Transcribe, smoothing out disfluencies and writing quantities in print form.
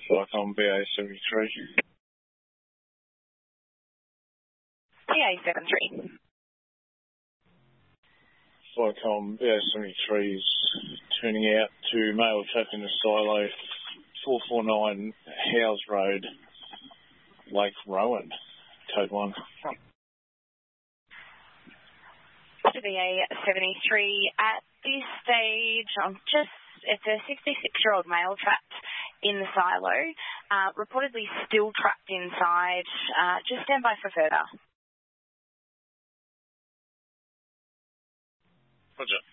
Cyclone BA73. BA73. Cyclone BA73 is turning out to mail trapped in a silo, 449 Howes Road, Lake Rowan, code 1. BA73, at this stage, it's a 66-year-old male trapped in the silo, reportedly still trapped inside. Just stand by for further. Roger.